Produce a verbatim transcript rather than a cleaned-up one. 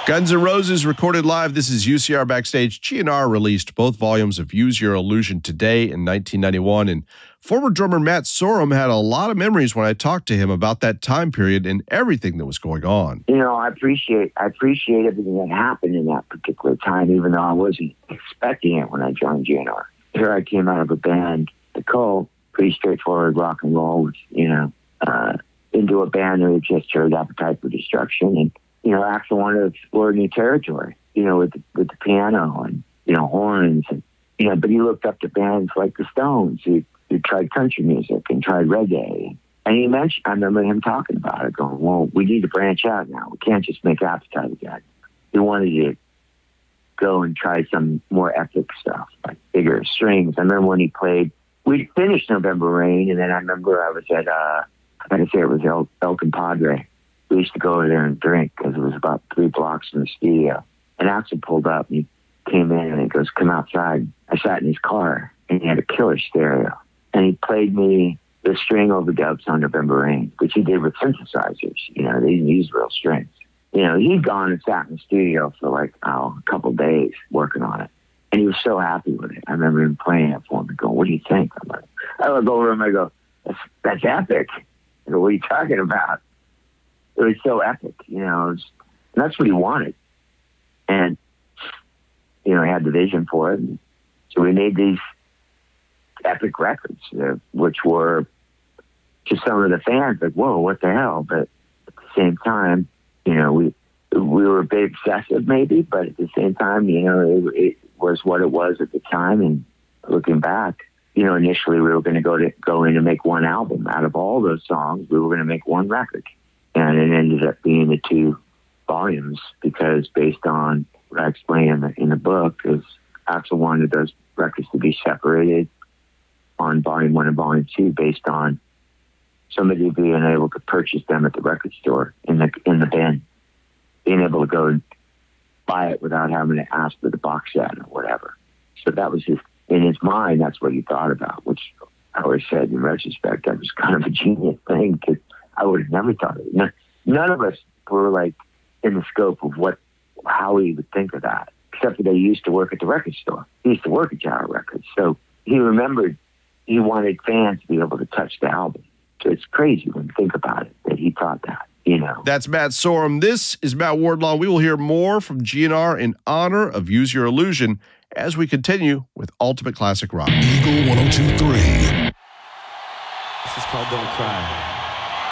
Guns N' Roses recorded live. This is U C R Backstage. G N R released both volumes of Use Your Illusion today in nineteen ninety-one, and former drummer Matt Sorum had a lot of memories when I talked to him about that time period and everything that was going on. You know, I appreciate I appreciate everything that happened in that particular time, even though I wasn't expecting it when I joined G N R. Here I came out of a band, The Cult, pretty straightforward rock and roll, with, you know, uh, into a band that had just heard Appetite for Destruction, and you know, Axl wanted to explore new territory, you know, with the, with the piano and, you know, horns. And, you know, but he looked up to bands like the Stones, who, who tried country music and tried reggae. And he mentioned, I remember him talking about it, going, well, we need to branch out now. We can't just make Appetite again. He wanted to go and try some more epic stuff, like bigger strings. I remember when he played, we finished November Rain, and then I remember I was at, uh, I gotta say it was El, El Compadre. We used to go over there and drink because it was about three blocks from the studio. And Axl pulled up and he came in and he goes, come outside. I sat in his car and he had a killer stereo. And he played me the string overdubs on November Rain, which he did with synthesizers. You know, they didn't use real strings. You know, he'd gone and sat in the studio for like, oh, a couple of days working on it. And he was so happy with it. I remember him playing it for me, going, what do you think? I'm like, I look over him and I go, that's, that's epic. I go, what are you talking about? It was so epic, you know, it was, and that's what he wanted. And, you know, he had the vision for it. And so we made these epic records, uh, which were to some of the fans like, whoa, what the hell? But at the same time, you know, we we were a bit excessive maybe, but at the same time, you know, it, it was what it was at the time. And looking back, you know, initially we were going to go to go in and make one album. Out of all those songs, we were going to make one record. And it ended up being the two volumes because based on what I explained in the, in the book, is Axl wanted those records to be separated on volume one and volume two based on somebody being able to purchase them at the record store in the in the bin, being able to go and buy it without having to ask for the box set or whatever. So that was his, in his mind, that's what he thought about, which I always said in retrospect, that was kind of a genius thing because I would have never thought of it. None, none of us were like in the scope of what, how he would think of that, except that he used to work at the record store. He used to work at Tower Records. So he remembered he wanted fans to be able to touch the album. So it's crazy when you think about it, that he thought that, you know. That's Matt Sorum. This is Matt Wardlaw. We will hear more from G N R in honor of Use Your Illusion as we continue with Ultimate Classic Rock. Eagle one oh two point three. This is called Don't Cry.